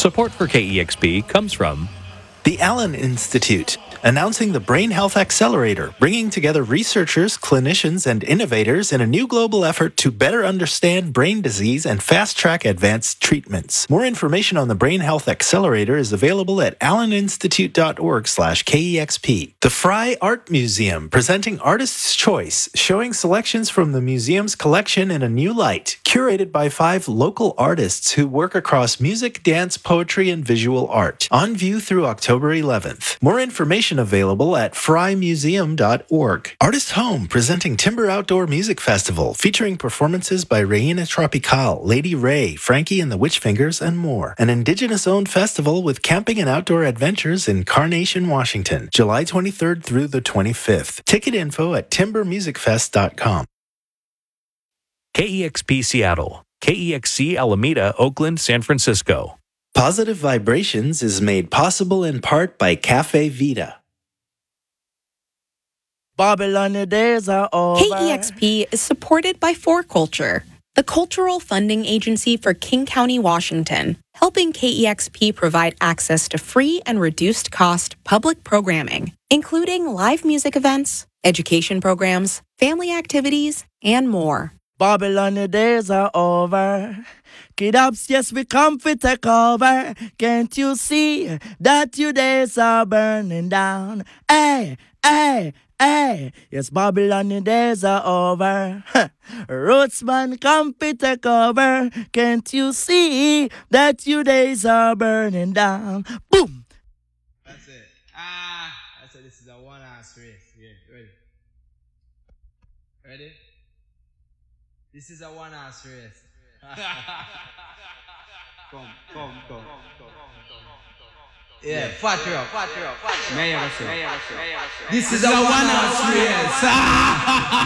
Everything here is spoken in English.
Support for KEXP comes from the Allen Institute, announcing the Brain Health Accelerator, bringing together researchers, clinicians, and innovators in a new global effort to better understand brain disease and fast-track advanced treatments. More information on the Brain Health Accelerator is available at alleninstitute.org/KEXP. The Frye Art Museum, presenting Artist's Choice, showing selections from the museum's collection in a new light, curated by 5 local artists who work across music, dance, poetry, and visual art. On view through October 11th. More information available at fryemuseum.org. Artist Home, presenting Timber Outdoor Music Festival, featuring performances by Reina Tropical, Lady Ray, Frankie and the Witchfingers, and more. An Indigenous-owned festival with camping and outdoor adventures in Carnation, Washington, July 23rd through the 25th. Ticket info at timbermusicfest.com. KEXP Seattle, KEXC Alameda, Oakland, San Francisco. Positive Vibrations is made possible in part by Cafe Vita. Babylon, the days are over. KEXP is supported by 4Culture, the cultural funding agency for King County, Washington, helping KEXP provide access to free and reduced cost public programming, including live music events, education programs, family activities, and more. Babylon, the days are over. Kid ups, yes, we come for take over. Can't you see that your days are burning down? Hey, hey, hey. Yes, Babylon, the days are over. Rootsman, come for take over. Can't you see that your days are burning down? Boom. That's it. That's it. This is a one-ass race. Yeah, ready? Ready? This is a one-ass race. Come. Yeah, fat you up. This is a one-ass race.